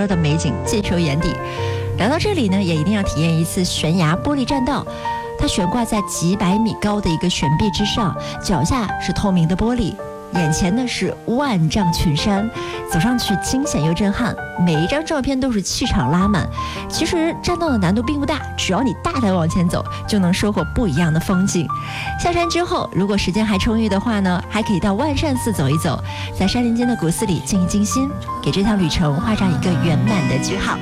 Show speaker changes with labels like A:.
A: 亮的美景尽收眼底。来到这里呢，也一定要体验一次悬崖玻璃栈道。它悬挂在几百米高的一个悬壁之上，脚下是透明的玻璃，眼前呢是万丈群山，走上去惊险又震撼，每一张照片都是气场拉满。其实栈道的难度并不大，只要你大胆往前走，就能收获不一样的风景。下山之后，如果时间还充裕的话呢，还可以到万善寺走一走，在山林间的古寺里静一静心，给这趟旅程画上一个圆满的句号。